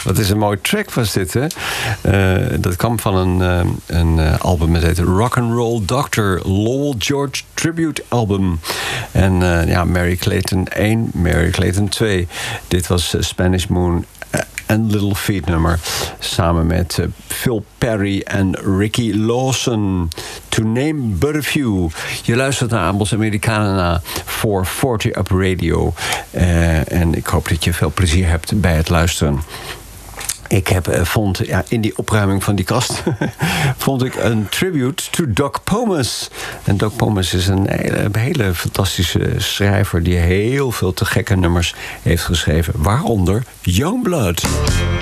Wat is een mooie track was dit, hè? Dat kwam van een album, dat heette Rock'n'Roll Dr. Lowell George Tribute Album. En Mary Clayton 1, Mary Clayton 2. Dit was Spanish Moon en Little Feat nummer. Samen met Phil Perry en Ricky Lawson. To name but a few. Je luistert naar Ambos Americana voor 40 Up Radio. En ik hoop dat je veel plezier hebt bij het luisteren. Ik vond in die opruiming van die kast vond ik een tribute to Doc Pomus. En Doc Pomus is een hele fantastische schrijver die heel veel te gekke nummers heeft geschreven. Waaronder Youngblood.